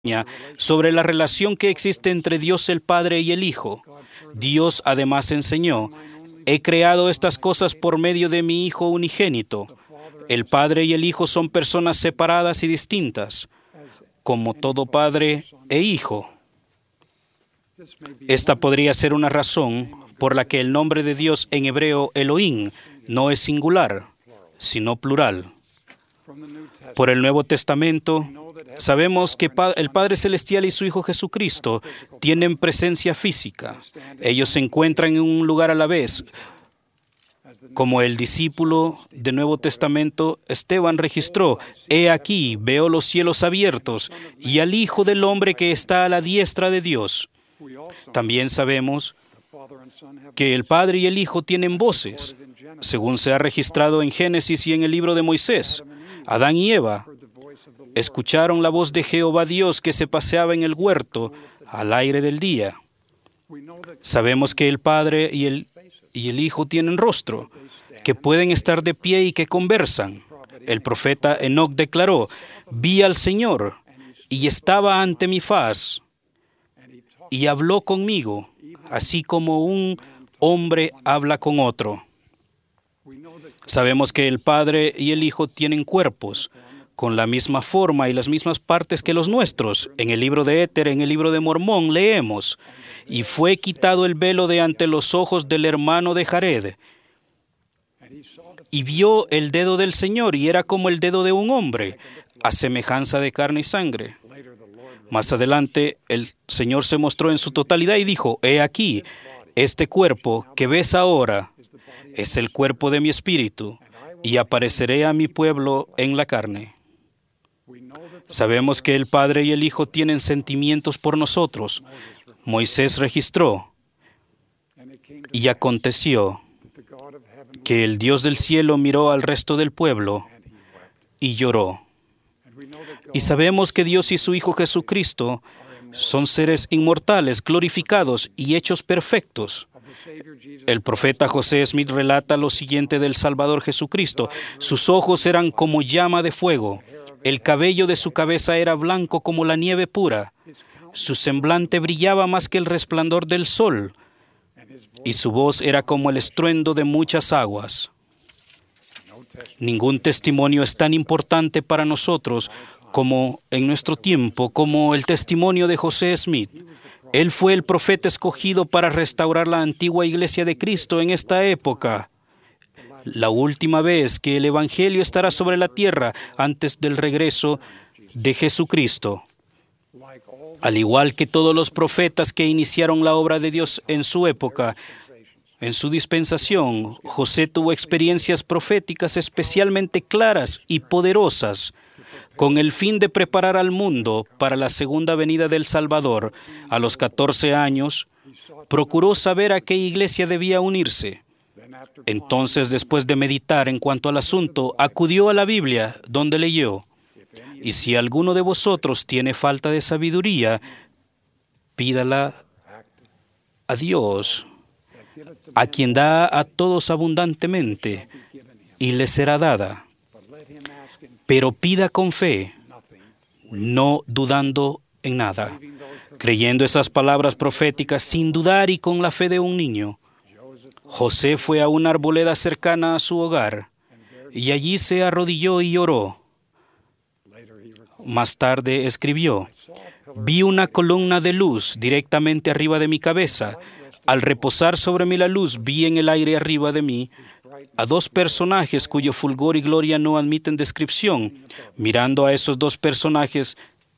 sobre la relación que existe entre Dios el Padre y el Hijo. Dios además enseñó: he creado estas cosas por medio de mi Hijo unigénito. El Padre y el Hijo son personas separadas y distintas, como todo Padre e Hijo. Esta podría ser una razón por la que el nombre de Dios en hebreo Elohim no es singular, sino plural. Por el Nuevo Testamento, sabemos que el Padre Celestial y su Hijo Jesucristo tienen presencia física. Ellos se encuentran en un lugar a la vez. Como el discípulo del Nuevo Testamento, Esteban registró: he aquí, veo los cielos abiertos y al Hijo del Hombre que está a la diestra de Dios. También sabemos que el Padre y el Hijo tienen voces, según se ha registrado en Génesis y en el libro de Moisés. Adán y Eva escucharon la voz de Jehová Dios que se paseaba en el huerto al aire del día. Sabemos que el Padre y el Hijo tienen rostro, que pueden estar de pie y que conversan. El profeta Enoc declaró: vi al Señor y estaba ante mi faz y habló conmigo, así como un hombre habla con otro. Sabemos que el Padre y el Hijo tienen cuerpos con la misma forma y las mismas partes que los nuestros. En el libro de Éter, en el libro de Mormón, leemos: y fue quitado el velo de ante los ojos del hermano de Jared, y vio el dedo del Señor, y era como el dedo de un hombre, a semejanza de carne y sangre. Más adelante, el Señor se mostró en su totalidad y dijo: he aquí, este cuerpo que ves ahora es el cuerpo de mi espíritu, y apareceré a mi pueblo en la carne. Sabemos que el Padre y el Hijo tienen sentimientos por nosotros. Moisés registró: y aconteció que el Dios del cielo miró al resto del pueblo y lloró. Y sabemos que Dios y su Hijo Jesucristo son seres inmortales, glorificados y hechos perfectos. El profeta José Smith relata lo siguiente del Salvador Jesucristo: sus ojos eran como llama de fuego, el cabello de su cabeza era blanco como la nieve pura, su semblante brillaba más que el resplandor del sol, y su voz era como el estruendo de muchas aguas. Ningún testimonio es tan importante para nosotros como en nuestro tiempo, como el testimonio de José Smith. Él fue el profeta escogido para restaurar la antigua iglesia de Cristo en esta época, la última vez que el Evangelio estará sobre la tierra antes del regreso de Jesucristo. Al igual que todos los profetas que iniciaron la obra de Dios en su época, en su dispensación, José tuvo experiencias proféticas especialmente claras y poderosas, con el fin de preparar al mundo para la segunda venida del Salvador. A los 14 años, procuró saber a qué iglesia debía unirse. Entonces, después de meditar en cuanto al asunto, acudió a la Biblia, donde leyó: y si alguno de vosotros tiene falta de sabiduría, pídala a Dios, a quien da a todos abundantemente, y le será dada. Pero pida con fe, no dudando en nada. Creyendo esas palabras proféticas sin dudar y con la fe de un niño, José fue a una arboleda cercana a su hogar y allí se arrodilló y oró. Más tarde escribió: vi una columna de luz directamente arriba de mi cabeza. Al reposar sobre mí la luz, vi en el aire arriba de mí a dos personajes cuyo fulgor y gloria no admiten descripción. Mirando a estos dos personajes,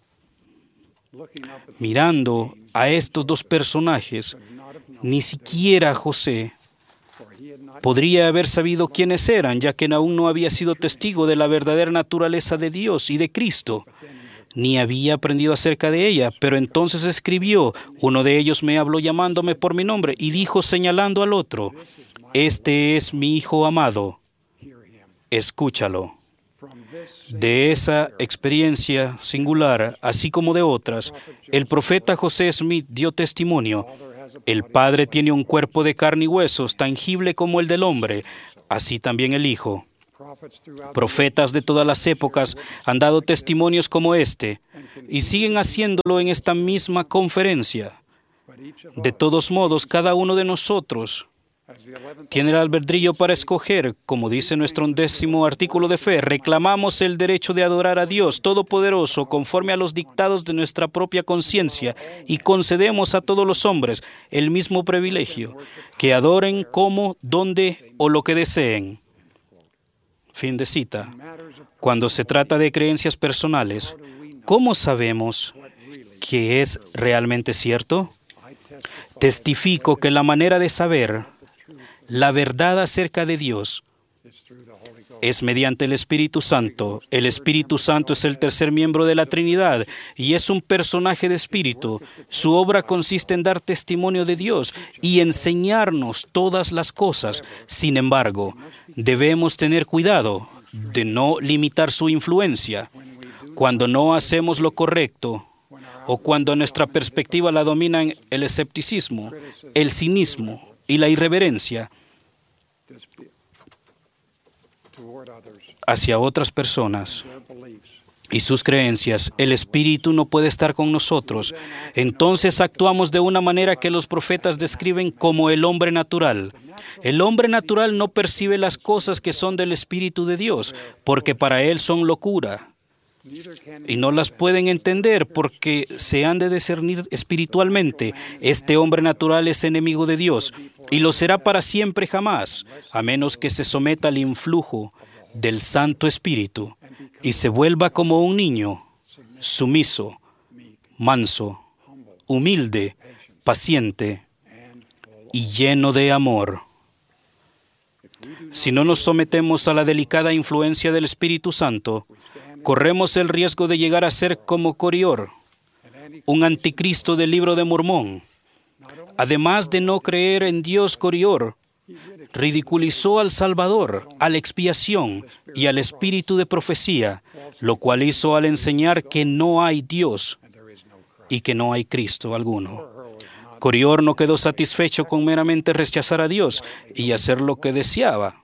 ni siquiera José podría haber sabido quiénes eran, ya que aún no había sido testigo de la verdadera naturaleza de Dios y de Cristo, ni había aprendido acerca de ella. Pero entonces escribió: uno de ellos me habló llamándome por mi nombre y dijo señalando al otro: este es mi Hijo amado, escúchalo. De esa experiencia singular, así como de otras, el profeta José Smith dio testimonio: el Padre tiene un cuerpo de carne y huesos, tangible como el del hombre, así también el Hijo. Profetas de todas las épocas han dado testimonios como este y siguen haciéndolo en esta misma conferencia. De todos modos, cada uno de nosotros tiene el albedrío para escoger. Como dice nuestro 11º artículo de fe, reclamamos el derecho de adorar a Dios Todopoderoso conforme a los dictados de nuestra propia conciencia y concedemos a todos los hombres el mismo privilegio, que adoren como, donde o lo que deseen. Fin de cita. Cuando se trata de creencias personales, ¿cómo sabemos que es realmente cierto? Testifico que la manera de saber la verdad acerca de Dios es mediante el Espíritu Santo. El Espíritu Santo es el tercer miembro de la Trinidad y es un personaje de espíritu. Su obra consiste en dar testimonio de Dios y enseñarnos todas las cosas. Sin embargo, debemos tener cuidado de no limitar su influencia. Cuando no hacemos lo correcto o cuando nuestra perspectiva la dominan el escepticismo, el cinismo y la irreverencia hacia otras personas y sus creencias, el Espíritu no puede estar con nosotros. Entonces actuamos de una manera que los profetas describen como el hombre natural. El hombre natural no percibe las cosas que son del Espíritu de Dios, porque para él son locura. Y no las pueden entender porque se han de discernir espiritualmente. Este hombre natural es enemigo de Dios y lo será para siempre jamás, a menos que se someta al influjo del Santo Espíritu y se vuelva como un niño, sumiso, manso, humilde, paciente y lleno de amor. Si no nos sometemos a la delicada influencia del Espíritu Santo, corremos el riesgo de llegar a ser como Corior, un anticristo del Libro de Mormón. Además de no creer en Dios, Corior ridiculizó al Salvador, a la expiación y al espíritu de profecía, lo cual hizo al enseñar que no hay Dios y que no hay Cristo alguno. Corior no quedó satisfecho con meramente rechazar a Dios y hacer lo que deseaba.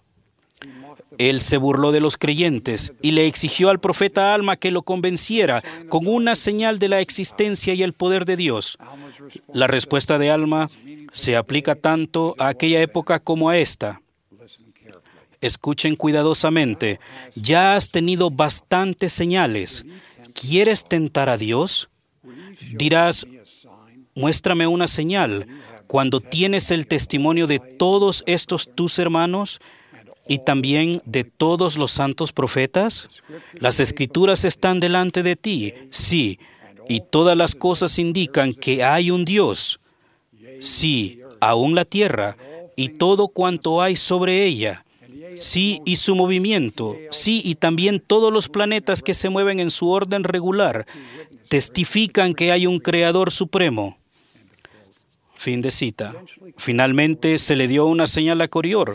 Él se burló de los creyentes y le exigió al profeta Alma que lo convenciera con una señal de la existencia y el poder de Dios. La respuesta de Alma se aplica tanto a aquella época como a esta. Escuchen cuidadosamente. Ya has tenido bastantes señales. ¿Quieres tentar a Dios? Dirás, muéstrame una señal. Cuando tienes el testimonio de todos estos tus hermanos y también de todos los santos profetas, las Escrituras están delante de ti, sí, y todas las cosas indican que hay un Dios. Sí, aún la tierra y todo cuanto hay sobre ella. Sí, y su movimiento. Sí, y también todos los planetas que se mueven en su orden regular testifican que hay un Creador supremo. Fin de cita. Finalmente se le dio una señal a Corior.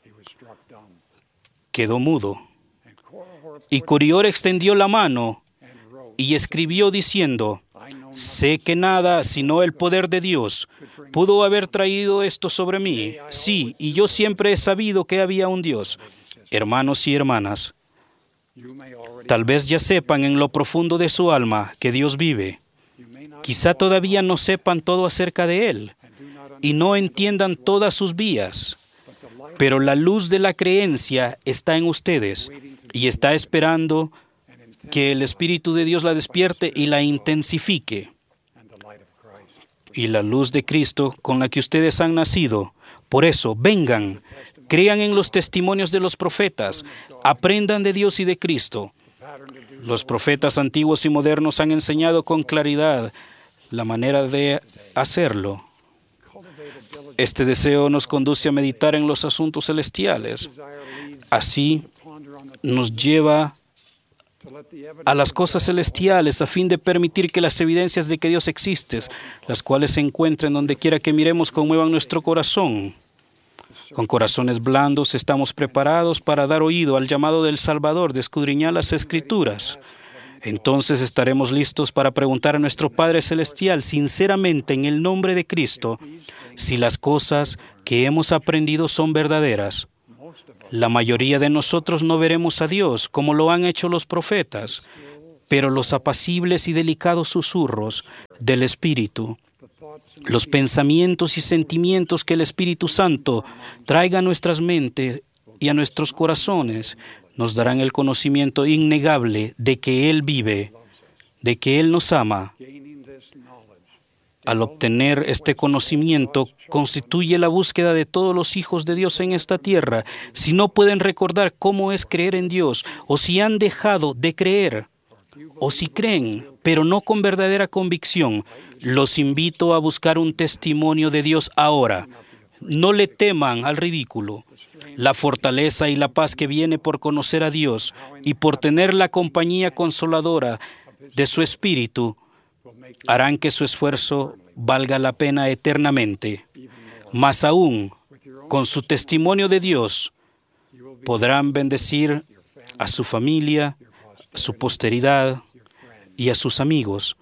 Quedó mudo. Y Corior extendió la mano y escribió diciendo, sé que nada sino el poder de Dios pudo haber traído esto sobre mí. Sí, y yo siempre he sabido que había un Dios. Hermanos y hermanas, tal vez ya sepan en lo profundo de su alma que Dios vive. Quizá todavía no sepan todo acerca de Él y no entiendan todas sus vías. Pero la luz de la creencia está en ustedes y está esperando que el Espíritu de Dios la despierte y la intensifique. Y la luz de Cristo con la que ustedes han nacido. Por eso, vengan, crean en los testimonios de los profetas, aprendan de Dios y de Cristo. Los profetas antiguos y modernos han enseñado con claridad la manera de hacerlo. Este deseo nos conduce a meditar en los asuntos celestiales. Así nos lleva a las cosas celestiales a fin de permitir que las evidencias de que Dios existe, las cuales se encuentren donde quiera que miremos, conmuevan nuestro corazón. Con corazones blandos estamos preparados para dar oído al llamado del Salvador de escudriñar las Escrituras. Entonces estaremos listos para preguntar a nuestro Padre Celestial sinceramente en el nombre de Cristo si las cosas que hemos aprendido son verdaderas. La mayoría de nosotros no veremos a Dios como lo han hecho los profetas, pero los apacibles y delicados susurros del Espíritu, los pensamientos y sentimientos que el Espíritu Santo traiga a nuestras mentes y a nuestros corazones, nos darán el conocimiento innegable de que Él vive, de que Él nos ama. Al obtener este conocimiento, constituye la búsqueda de todos los hijos de Dios en esta tierra. Si no pueden recordar cómo es creer en Dios, o si han dejado de creer, o si creen, pero no con verdadera convicción, los invito a buscar un testimonio de Dios ahora. No le teman al ridículo. La fortaleza y la paz que viene por conocer a Dios y por tener la compañía consoladora de su Espíritu harán que su esfuerzo valga la pena eternamente. Más aún, con su testimonio de Dios, podrán bendecir a su familia, a su posteridad y a sus amigos,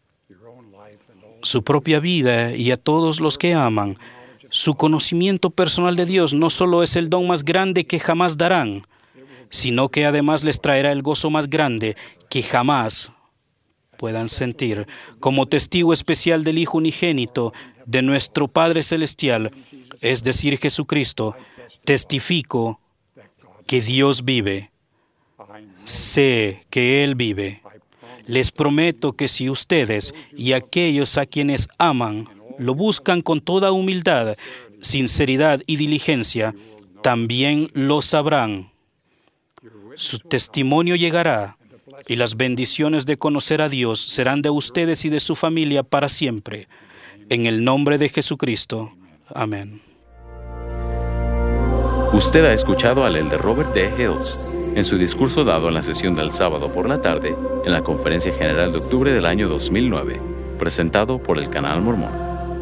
su propia vida y a todos los que aman. Su conocimiento personal de Dios no solo es el don más grande que jamás darán, sino que además les traerá el gozo más grande que jamás puedan sentir. Como testigo especial del Hijo unigénito de nuestro Padre Celestial, es decir, Jesucristo, testifico que Dios vive. Sé que Él vive. Les prometo que si ustedes y aquellos a quienes aman lo buscan con toda humildad, sinceridad y diligencia, también lo sabrán. Su testimonio llegará y las bendiciones de conocer a Dios serán de ustedes y de su familia para siempre. En el nombre de Jesucristo. Amén. Usted ha escuchado al elder Robert D. Hills en su discurso dado en la sesión del sábado por la tarde en la Conferencia General de octubre del año 2009, presentado por el Canal Mormón.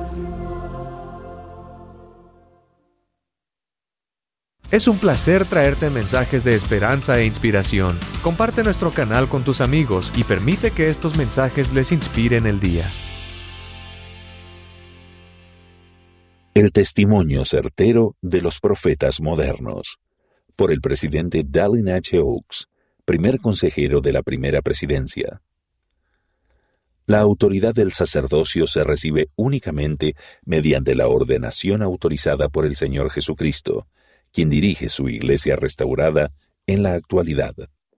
Es un placer traerte mensajes de esperanza e inspiración. Comparte nuestro canal con tus amigos y permite que estos mensajes les inspiren el día. El testimonio certero de los profetas modernos, por el presidente Dallin H. Oaks, primer consejero de la primera presidencia. La autoridad del sacerdocio se recibe únicamente mediante la ordenación autorizada por el Señor Jesucristo, quien dirige su iglesia restaurada en la actualidad.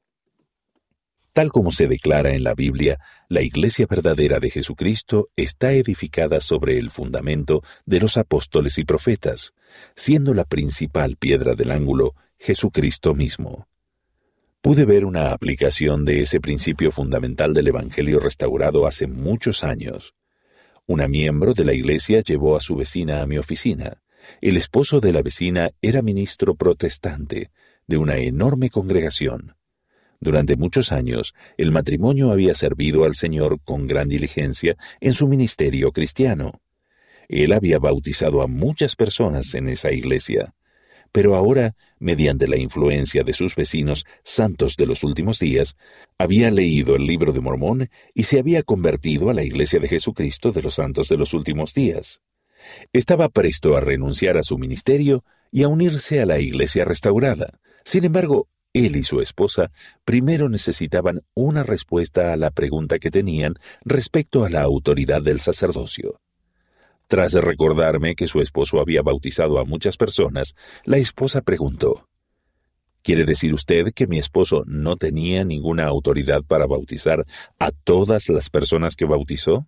Tal como se declara en la Biblia, la iglesia verdadera de Jesucristo está edificada sobre el fundamento de los apóstoles y profetas, siendo la principal piedra del ángulo Jesucristo mismo. Pude ver una aplicación de ese principio fundamental del Evangelio restaurado hace muchos años. Una miembro de la iglesia llevó a su vecina a mi oficina. El esposo de la vecina era ministro protestante de una enorme congregación. Durante muchos años, el matrimonio había servido al Señor con gran diligencia en su ministerio cristiano. Él había bautizado a muchas personas en esa iglesia, pero ahora, mediante la influencia de sus vecinos santos de los últimos días, había leído el Libro de Mormón y se había convertido a la Iglesia de Jesucristo de los Santos de los Últimos Días. Estaba presto a renunciar a su ministerio y a unirse a la iglesia restaurada. Sin embargo, él y su esposa primero necesitaban una respuesta a la pregunta que tenían respecto a la autoridad del sacerdocio. Tras recordarme que su esposo había bautizado a muchas personas, la esposa preguntó: ¿Quiere decir usted que mi esposo no tenía ninguna autoridad para bautizar a todas las personas que bautizó?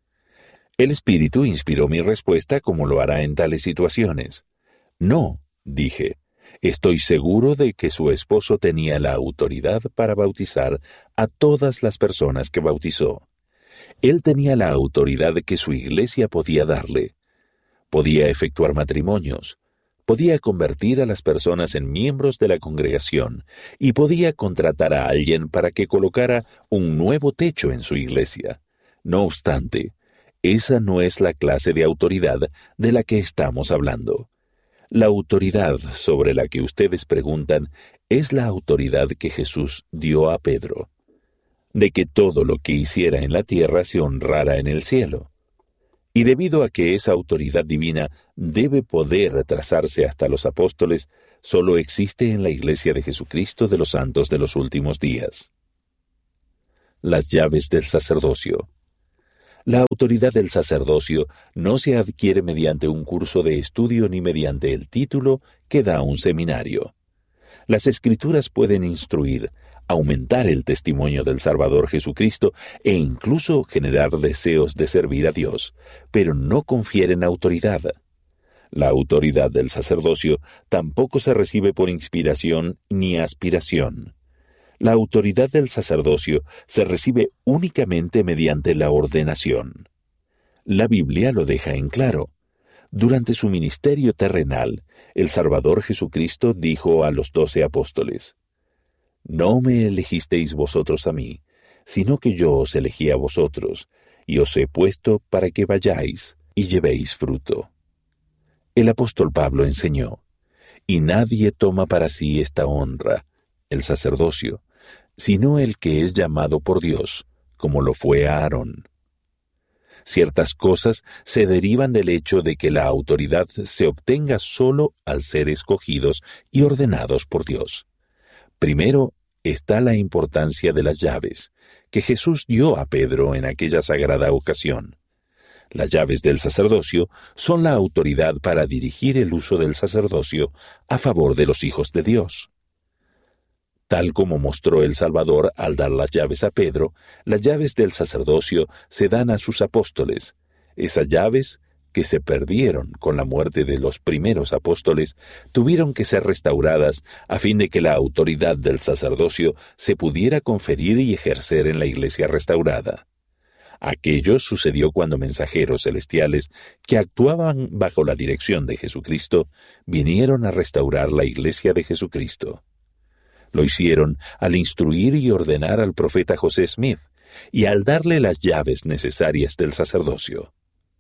El Espíritu inspiró mi respuesta como lo hará en tales situaciones. No, dije, estoy seguro de que su esposo tenía la autoridad para bautizar a todas las personas que bautizó. Él tenía la autoridad que su iglesia podía darle. Podía efectuar matrimonios, podía convertir a las personas en miembros de la congregación y podía contratar a alguien para que colocara un nuevo techo en su iglesia. No obstante, esa no es la clase de autoridad de la que estamos hablando. La autoridad sobre la que ustedes preguntan es la autoridad que Jesús dio a Pedro, de que todo lo que hiciera en la tierra se honrara en el cielo. Y debido a que esa autoridad divina debe poder retrasarse hasta los apóstoles, solo existe en la Iglesia de Jesucristo de los Santos de los Últimos Días. Las llaves del sacerdocio. La autoridad del sacerdocio no se adquiere mediante un curso de estudio ni mediante el título que da un seminario. Las Escrituras pueden instruir, aumentar el testimonio del Salvador Jesucristo e incluso generar deseos de servir a Dios, pero no confieren autoridad. La autoridad del sacerdocio tampoco se recibe por inspiración ni aspiración. La autoridad del sacerdocio se recibe únicamente mediante la ordenación. La Biblia lo deja en claro. Durante su ministerio terrenal, el Salvador Jesucristo dijo a los 12 apóstoles: «No me elegisteis vosotros a mí, sino que yo os elegí a vosotros, y os he puesto para que vayáis y llevéis fruto». El apóstol Pablo enseñó: «Y nadie toma para sí esta honra, el sacerdocio, sino el que es llamado por Dios, como lo fue Aarón». Ciertas cosas se derivan del hecho de que la autoridad se obtenga solo al ser escogidos y ordenados por Dios. Primero está la importancia de las llaves, que Jesús dio a Pedro en aquella sagrada ocasión. Las llaves del sacerdocio son la autoridad para dirigir el uso del sacerdocio a favor de los hijos de Dios. Tal como mostró el Salvador al dar las llaves a Pedro, las llaves del sacerdocio se dan a sus apóstoles. Esas llaves, que se perdieron con la muerte de los primeros apóstoles, tuvieron que ser restauradas a fin de que la autoridad del sacerdocio se pudiera conferir y ejercer en la Iglesia restaurada. Aquello sucedió cuando mensajeros celestiales que actuaban bajo la dirección de Jesucristo vinieron a restaurar la Iglesia de Jesucristo. Lo hicieron al instruir y ordenar al profeta José Smith y al darle las llaves necesarias del sacerdocio.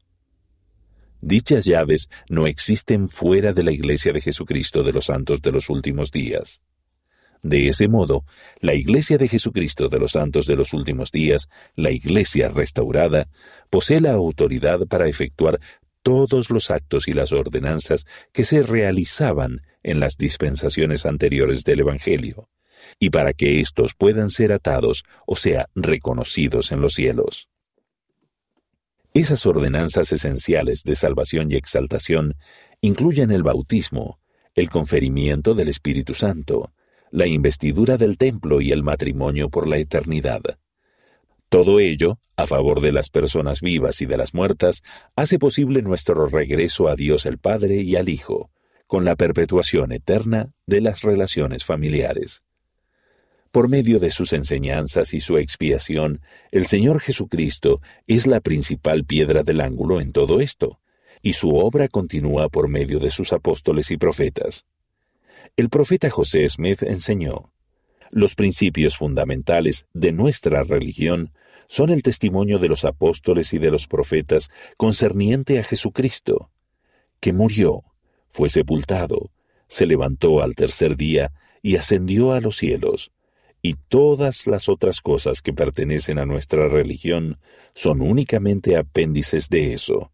Dichas llaves no existen fuera de la Iglesia de Jesucristo de los Santos de los Últimos Días. De ese modo, la Iglesia de Jesucristo de los Santos de los Últimos Días, la Iglesia restaurada, posee la autoridad para efectuar todos los actos y las ordenanzas que se realizaban en las dispensaciones anteriores del Evangelio, y para que éstos puedan ser atados, o sea, reconocidos en los cielos. Esas ordenanzas esenciales de salvación y exaltación incluyen el bautismo, el conferimiento del Espíritu Santo, la investidura del templo y el matrimonio por la eternidad. Todo ello, a favor de las personas vivas y de las muertas, hace posible nuestro regreso a Dios el Padre y al Hijo, con la perpetuación eterna de las relaciones familiares. Por medio de sus enseñanzas y su expiación, el Señor Jesucristo es la principal piedra del ángulo en todo esto, y su obra continúa por medio de sus apóstoles y profetas. El profeta José Smith enseñó: «Los principios fundamentales de nuestra religión son el testimonio de los apóstoles y de los profetas concerniente a Jesucristo, que murió, fue sepultado, se levantó al tercer día y ascendió a los cielos, y todas las otras cosas que pertenecen a nuestra religión son únicamente apéndices de eso».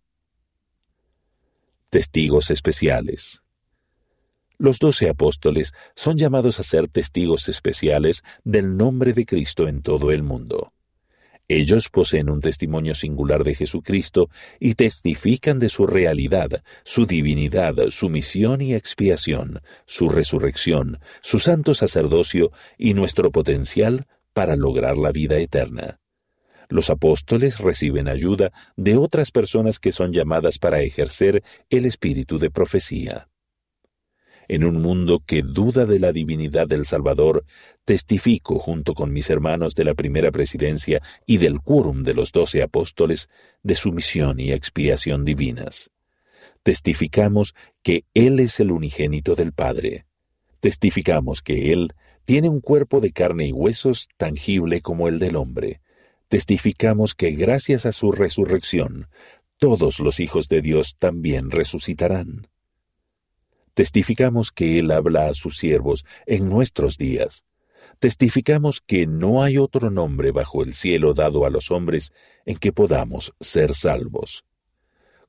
Testigos especiales. Los 12 apóstoles son llamados a ser testigos especiales del nombre de Cristo en todo el mundo. Ellos poseen un testimonio singular de Jesucristo y testifican de su realidad, su divinidad, su misión y expiación, su resurrección, su santo sacerdocio y nuestro potencial para lograr la vida eterna. Los apóstoles reciben ayuda de otras personas que son llamadas para ejercer el espíritu de profecía. En un mundo que duda de la divinidad del Salvador, testifico junto con mis hermanos de la primera presidencia y del quórum de los 12 apóstoles de su misión y expiación divinas. Testificamos que Él es el unigénito del Padre. Testificamos que Él tiene un cuerpo de carne y huesos tangible como el del hombre. Testificamos que gracias a su resurrección, todos los hijos de Dios también resucitarán. Testificamos que Él habla a sus siervos en nuestros días. Testificamos que no hay otro nombre bajo el cielo dado a los hombres en que podamos ser salvos.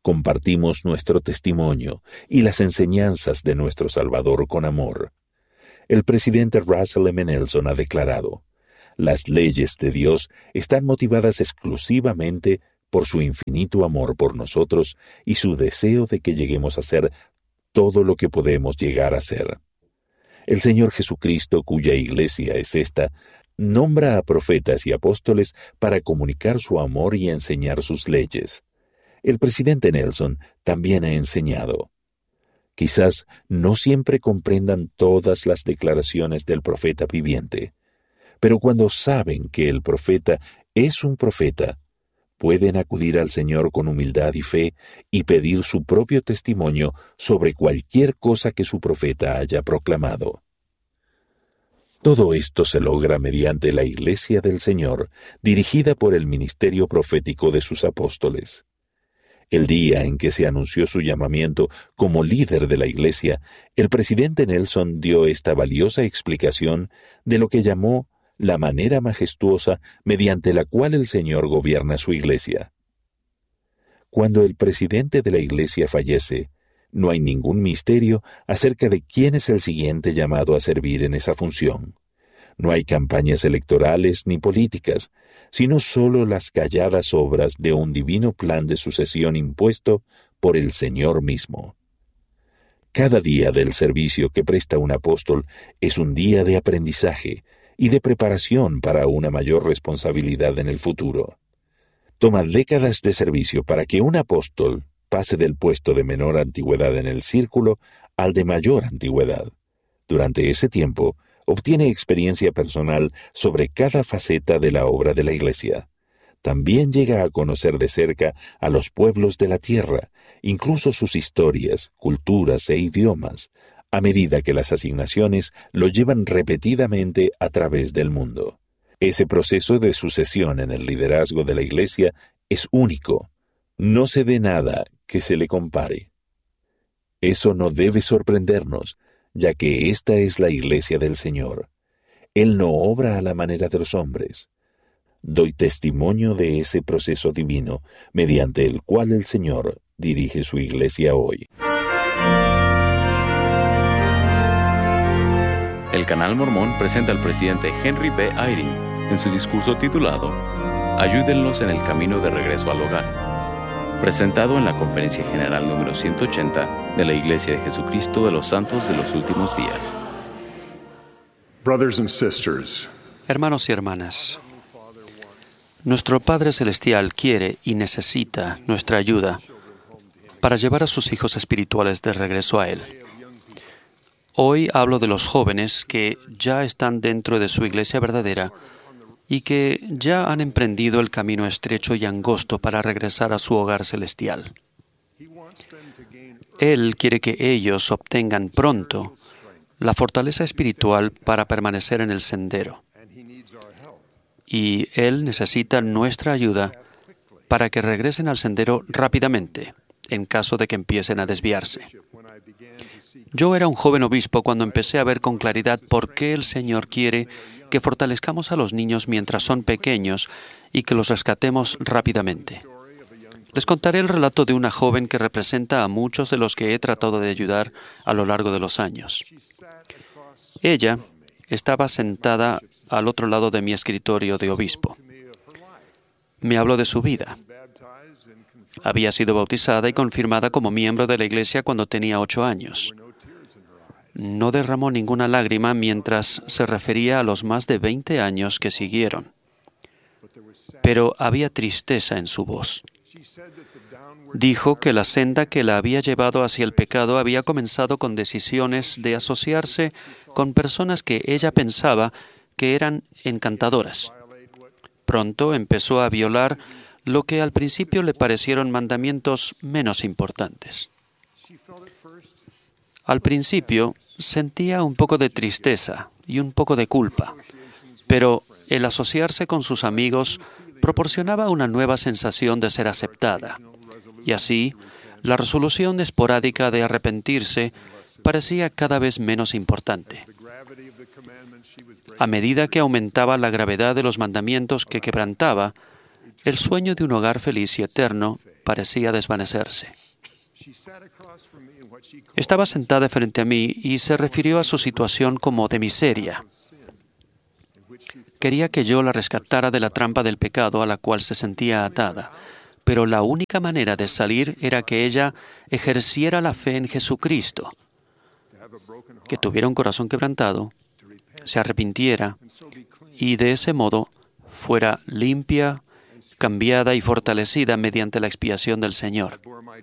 Compartimos nuestro testimonio y las enseñanzas de nuestro Salvador con amor. El presidente Russell M. Nelson ha declarado: las leyes de Dios están motivadas exclusivamente por su infinito amor por nosotros y su deseo de que lleguemos a ser todo lo que podemos llegar a ser. El Señor Jesucristo, cuya iglesia es esta, nombra a profetas y apóstoles para comunicar su amor y enseñar sus leyes. El presidente Nelson también ha enseñado: quizás no siempre comprendan todas las declaraciones del profeta viviente, pero cuando saben que el profeta es un profeta, pueden acudir al Señor con humildad y fe y pedir su propio testimonio sobre cualquier cosa que su profeta haya proclamado. Todo esto se logra mediante la Iglesia del Señor, dirigida por el ministerio profético de sus apóstoles. El día en que se anunció su llamamiento como líder de la Iglesia, el presidente Nelson dio esta valiosa explicación de lo que llamó la manera majestuosa mediante la cual el Señor gobierna su Iglesia. Cuando el presidente de la Iglesia fallece, no hay ningún misterio acerca de quién es el siguiente llamado a servir en esa función. No hay campañas electorales ni políticas, sino solo las calladas obras de un divino plan de sucesión impuesto por el Señor mismo. Cada día del servicio que presta un apóstol es un día de aprendizaje y de preparación para una mayor responsabilidad en el futuro. Toma décadas de servicio para que un apóstol pase del puesto de menor antigüedad en el círculo al de mayor antigüedad. Durante ese tiempo, obtiene experiencia personal sobre cada faceta de la obra de la Iglesia. También llega a conocer de cerca a los pueblos de la tierra, incluso sus historias, culturas e idiomas, a medida que las asignaciones lo llevan repetidamente a través del mundo. Ese proceso de sucesión en el liderazgo de la Iglesia es único. No se ve nada que se le compare. Eso no debe sorprendernos, ya que esta es la Iglesia del Señor. Él no obra a la manera de los hombres. Doy testimonio de ese proceso divino mediante el cual el Señor dirige su Iglesia hoy. El Canal Mormón presenta al presidente Henry B. Eyring en su discurso titulado Ayúdenlos en el camino de regreso al hogar, presentado en la Conferencia General número 180 de la Iglesia de Jesucristo de los Santos de los Últimos Días. Brothers and sisters, Hermanos y hermanas, nuestro Padre Celestial quiere y necesita nuestra ayuda para llevar a sus hijos espirituales de regreso a Él. Hoy hablo de los jóvenes que ya están dentro de su iglesia verdadera y que ya han emprendido el camino estrecho y angosto para regresar a su hogar celestial. Él quiere que ellos obtengan pronto la fortaleza espiritual para permanecer en el sendero. Y Él necesita nuestra ayuda para que regresen al sendero rápidamente, en caso de que empiecen a desviarse. Yo era un joven obispo cuando empecé a ver con claridad por qué el Señor quiere que fortalezcamos a los niños mientras son pequeños y que los rescatemos rápidamente. Les contaré el relato de una joven que representa a muchos de los que he tratado de ayudar a lo largo de los años. Ella estaba sentada al otro lado de mi escritorio de obispo. Me habló de su vida. Había sido bautizada y confirmada como miembro de la iglesia cuando tenía 8 años. No derramó ninguna lágrima mientras se refería a los más de 20 años que siguieron. Pero había tristeza en su voz. Dijo que la senda que la había llevado hacia el pecado había comenzado con decisiones de asociarse con personas que ella pensaba que eran encantadoras. Pronto empezó a violar lo que al principio le parecieron mandamientos menos importantes. Al principio sentía un poco de tristeza y un poco de culpa, pero el asociarse con sus amigos proporcionaba una nueva sensación de ser aceptada, y así la resolución esporádica de arrepentirse parecía cada vez menos importante. A medida que aumentaba la gravedad de los mandamientos que quebrantaba, el sueño de un hogar feliz y eterno parecía desvanecerse. Estaba sentada frente a mí y se refirió a su situación como de miseria. Quería que yo la rescatara de la trampa del pecado a la cual se sentía atada, pero la única manera de salir era que ella ejerciera la fe en Jesucristo, que tuviera un corazón quebrantado, se arrepintiera y de ese modo fuera limpia, cambiada y fortalecida mediante la expiación del Señor.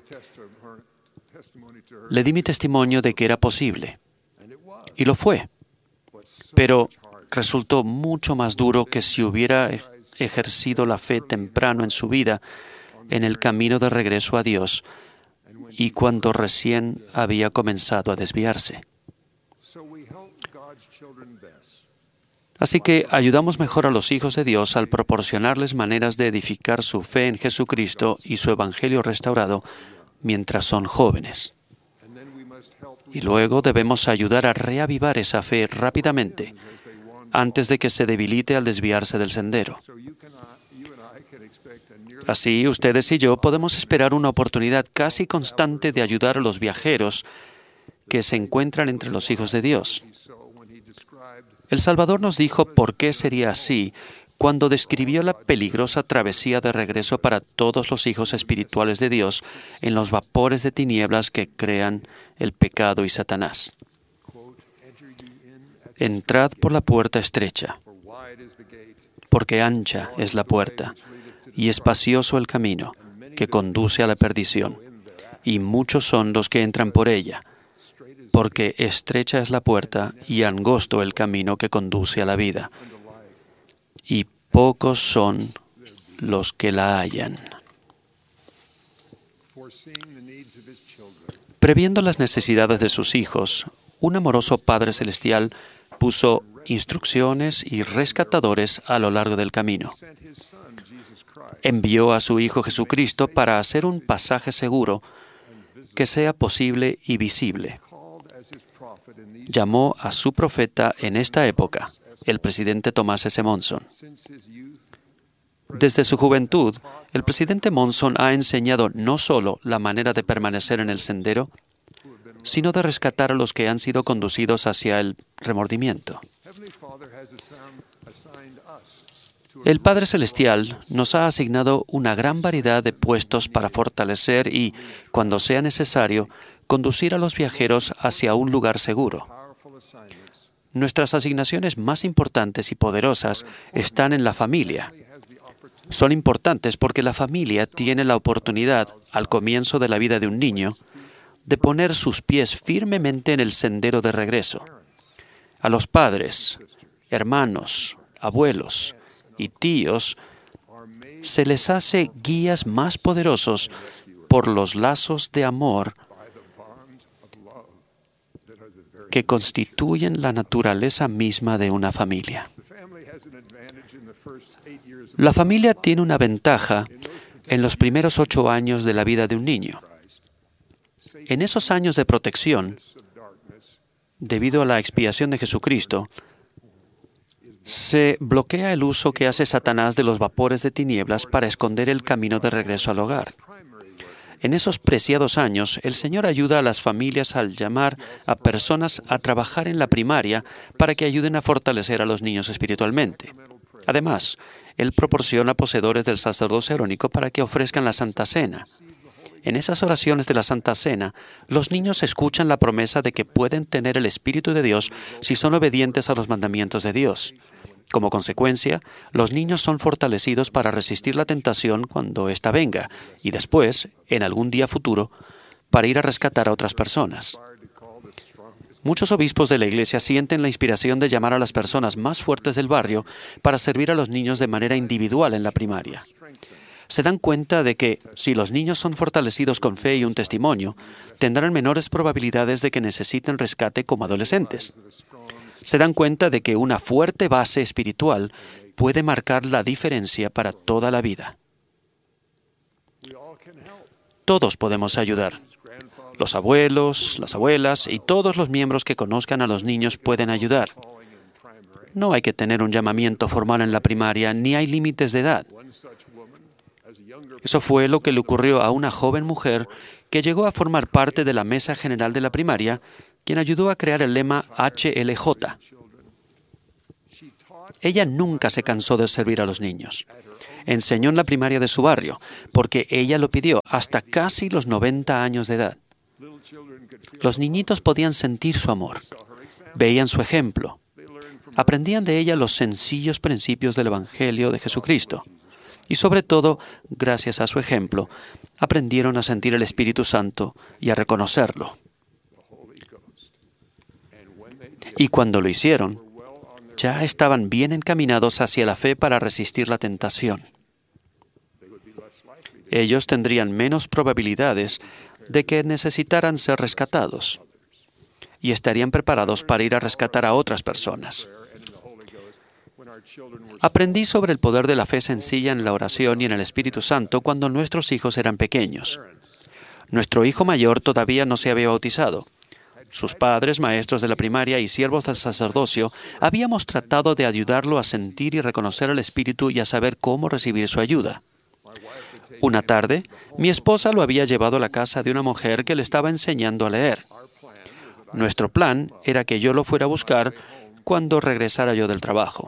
Le di mi testimonio de que era posible, y lo fue, pero resultó mucho más duro que si hubiera ejercido la fe temprano en su vida en el camino de regreso a Dios y cuando recién había comenzado a desviarse. Así que ayudamos mejor a los hijos de Dios al proporcionarles maneras de edificar su fe en Jesucristo y su Evangelio restaurado mientras son jóvenes. Y luego debemos ayudar a reavivar esa fe rápidamente, antes de que se debilite al desviarse del sendero. Así, ustedes y yo podemos esperar una oportunidad casi constante de ayudar a los viajeros que se encuentran entre los hijos de Dios. El Salvador nos dijo por qué sería así cuando describió la peligrosa travesía de regreso para todos los hijos espirituales de Dios en los vapores de tinieblas que crean el pecado y Satanás. Entrad por la puerta estrecha, porque ancha es la puerta y espacioso el camino que conduce a la perdición, y muchos son los que entran por ella, porque estrecha es la puerta y angosto el camino que conduce a la vida, y pocos son los que la hallan. Previendo las necesidades de sus hijos, un amoroso Padre Celestial puso instrucciones y rescatadores a lo largo del camino. Envió a su Hijo Jesucristo para hacer un pasaje seguro que sea posible y visible. Llamó a su profeta en esta época, el presidente Thomas S. Monson. Desde su juventud, el presidente Monson ha enseñado no solo la manera de permanecer en el sendero, sino de rescatar a los que han sido conducidos hacia el remordimiento. El Padre Celestial nos ha asignado una gran variedad de puestos para fortalecer y, cuando sea necesario, conducir a los viajeros hacia un lugar seguro. Nuestras asignaciones más importantes y poderosas están en la familia. Son importantes porque la familia tiene la oportunidad, al comienzo de la vida de un niño, de poner sus pies firmemente en el sendero de regreso. A los padres, hermanos, abuelos y tíos se les hace guías más poderosos por los lazos de amor que constituyen la naturaleza misma de una familia. La familia tiene una ventaja en los primeros 8 años de la vida de un niño. En esos años de protección, debido a la expiación de Jesucristo, se bloquea el uso que hace Satanás de los vapores de tinieblas para esconder el camino de regreso al hogar. En esos preciados años, el Señor ayuda a las familias al llamar a personas a trabajar en la primaria para que ayuden a fortalecer a los niños espiritualmente. Además, Él proporciona poseedores del sacerdocio arónico para que ofrezcan la Santa Cena. En esas oraciones de la Santa Cena, los niños escuchan la promesa de que pueden tener el Espíritu de Dios si son obedientes a los mandamientos de Dios. Como consecuencia, los niños son fortalecidos para resistir la tentación cuando ésta venga, y después, en algún día futuro, para ir a rescatar a otras personas. Muchos obispos de la Iglesia sienten la inspiración de llamar a las personas más fuertes del barrio para servir a los niños de manera individual en la primaria. Se dan cuenta de que, si los niños son fortalecidos con fe y un testimonio, tendrán menores probabilidades de que necesiten rescate como adolescentes. Se dan cuenta de que una fuerte base espiritual puede marcar la diferencia para toda la vida. Todos podemos ayudar. Los abuelos, las abuelas y todos los miembros que conozcan a los niños pueden ayudar. No hay que tener un llamamiento formal en la primaria, ni hay límites de edad. Eso fue lo que le ocurrió a una joven mujer que llegó a formar parte de la mesa general de la primaria, quien ayudó a crear el lema HLJ. Ella nunca se cansó de servir a los niños. Enseñó en la primaria de su barrio, porque ella lo pidió hasta casi los 90 años de edad. Los niñitos podían sentir su amor, veían su ejemplo, aprendían de ella los sencillos principios del Evangelio de Jesucristo y sobre todo, gracias a su ejemplo, aprendieron a sentir el Espíritu Santo y a reconocerlo. Y cuando lo hicieron, ya estaban bien encaminados hacia la fe para resistir la tentación. Ellos tendrían menos probabilidades de que necesitaran ser rescatados y estarían preparados para ir a rescatar a otras personas. Aprendí sobre el poder de la fe sencilla en la oración y en el Espíritu Santo cuando nuestros hijos eran pequeños. Nuestro hijo mayor todavía no se había bautizado. Sus padres, maestros de la primaria y siervos del sacerdocio, habíamos tratado de ayudarlo a sentir y reconocer el Espíritu y a saber cómo recibir su ayuda. Una tarde, mi esposa lo había llevado a la casa de una mujer que le estaba enseñando a leer. Nuestro plan era que yo lo fuera a buscar cuando regresara yo del trabajo.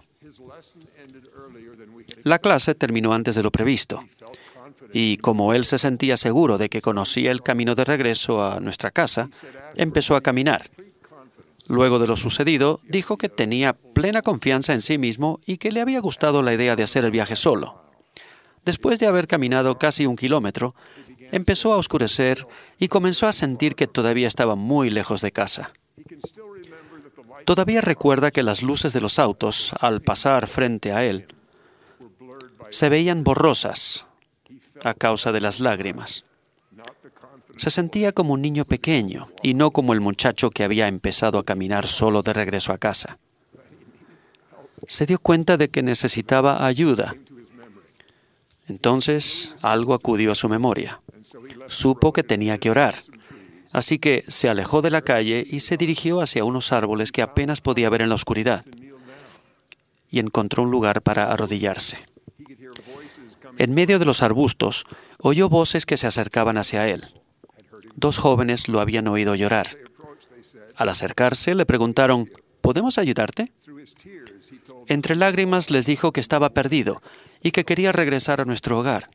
La clase terminó antes de lo previsto, y como él se sentía seguro de que conocía el camino de regreso a nuestra casa, empezó a caminar. Luego de lo sucedido, dijo que tenía plena confianza en sí mismo y que le había gustado la idea de hacer el viaje solo. Después de haber caminado casi 1 kilómetro, empezó a oscurecer y comenzó a sentir que todavía estaba muy lejos de casa. Todavía recuerda que las luces de los autos, al pasar frente a él, se veían borrosas a causa de las lágrimas. Se sentía como un niño pequeño y no como el muchacho que había empezado a caminar solo de regreso a casa. Se dio cuenta de que necesitaba ayuda. Entonces, algo acudió a su memoria. Supo que tenía que orar. Así que se alejó de la calle y se dirigió hacia unos árboles que apenas podía ver en la oscuridad. Y encontró un lugar para arrodillarse. En medio de los arbustos, oyó voces que se acercaban hacia él. 2 jóvenes lo habían oído llorar. Al acercarse, le preguntaron, ¿podemos ayudarte? Entre lágrimas les dijo que estaba perdido y que quería regresar a nuestro hogar.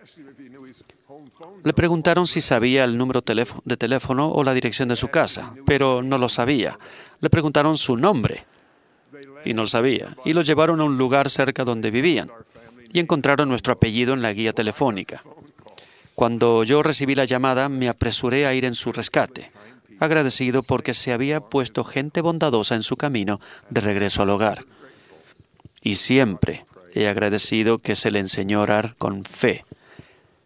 Le preguntaron si sabía el número de teléfono o la dirección de su casa, pero no lo sabía. Le preguntaron su nombre y no lo sabía. Y lo llevaron a un lugar cerca donde vivían y encontraron nuestro apellido en la guía telefónica. Cuando yo recibí la llamada, me apresuré a ir en su rescate, agradecido porque se había puesto gente bondadosa en su camino de regreso al hogar. Y siempre he agradecido que se le enseñó a orar con fe